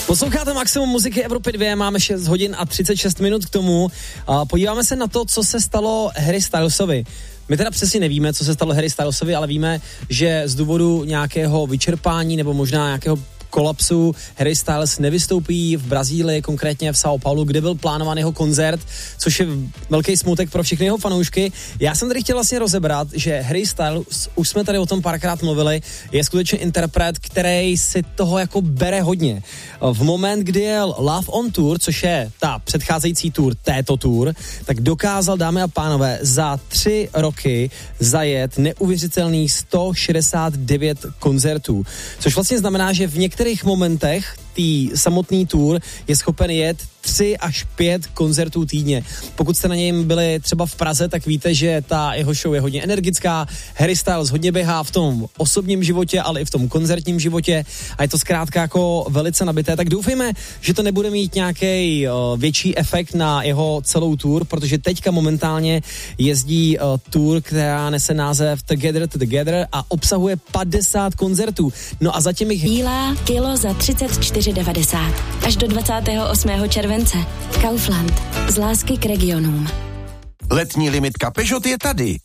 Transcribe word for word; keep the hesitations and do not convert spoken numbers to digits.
Posloucháte Maximum muziky Evropy dva, máme šest hodin a třicet šest minut k tomu. Podíváme se na to, co se stalo Harry Stylesovi. My teda přesně nevíme, co se stalo Harry Stylesovi, ale víme, že z důvodu nějakého vyčerpání nebo možná nějakého kolapsu Harry Styles nevystoupí v Brazílii, konkrétně v São Paulo, kde byl plánovaný jeho koncert, což je velký smutek pro všechny jeho fanoušky. Já jsem tady chtěl vlastně rozebrat, že Harry Styles, už jsme tady o tom párkrát mluvili, je skutečně interpret, který si toho jako bere hodně. V moment, kdy jel Love on Tour, což je ta předcházející tour, této tour, tak dokázal, dámy a pánové, za tři roky zajet neuvěřitelných sto šedesát devět koncertů, což vlastně znamená, že v některých momentech té samotný tour je schopen jet tři až pět koncertů týdně. Pokud jste na něm byli třeba v Praze, tak víte, že ta jeho show je hodně energická. Harry Styles hodně běhá v tom osobním životě, ale i v tom koncertním životě a je to zkrátka jako velice nabité. Tak doufejme, že to nebude mít nějaký uh, větší efekt na jeho celou tour, protože teďka momentálně jezdí uh, tour, která nese název Together to Together a obsahuje padesát koncertů. No a zatím jich... Bílá kilo za třicet čtyři devadesát. Až do dvacátého osmého července. Kaufland. Z lásky k regionům. Letní limitka Peugeot je tady.